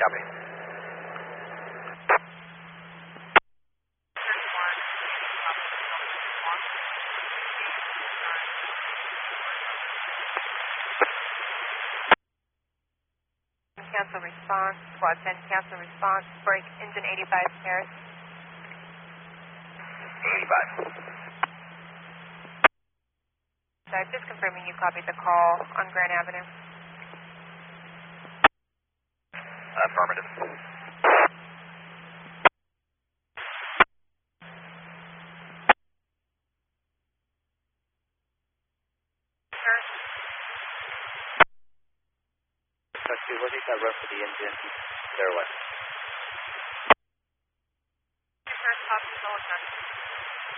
copy. Cancel response, squad 10 cancel response, break engine 85 Paris. 85. So just confirming you copied the call on Grand Avenue. Affirmative. Taxi, what is that run for the engine? There, what?